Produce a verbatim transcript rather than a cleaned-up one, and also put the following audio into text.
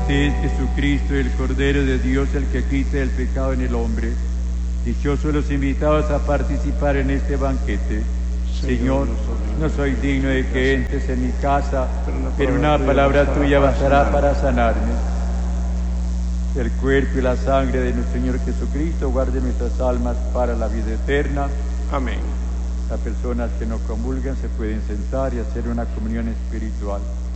Este es Jesucristo, el Cordero de Dios, el que quita el pecado en el hombre. Dichosos los invitados a participar en este banquete. Señor, no soy digno de que entres en mi casa, pero una palabra tuya bastará para sanarme. El cuerpo y la sangre de nuestro Señor Jesucristo guarde nuestras almas para la vida eterna. Amén. Las personas que no comulgan se pueden sentar y hacer una comunión espiritual.